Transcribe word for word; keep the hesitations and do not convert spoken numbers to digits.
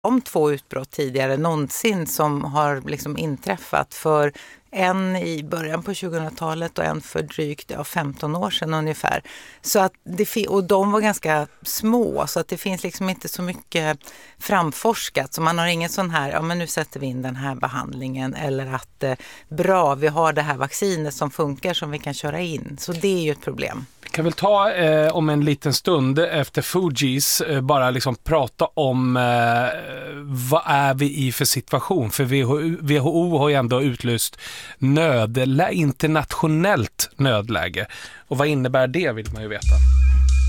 om två utbrott tidigare någonsin som har liksom inträffat, för en i början på tjugohundratalet och en för drygt ja, femton år sedan ungefär. Så att det, och de var ganska små, så att det finns liksom inte så mycket framforskat. Så man har ingen sån här, ja men nu sätter vi in den här behandlingen, eller att eh, bra, vi har det här vaccinet som funkar som vi kan köra in. Så det är ju ett problem. Vi kan väl ta eh, om en liten stund efter Fujis eh, bara liksom prata om eh, vad är vi i för situation, för W H O, W H O har ju ändå utlyst nödlä- internationellt nödläge, och vad innebär det vill man ju veta.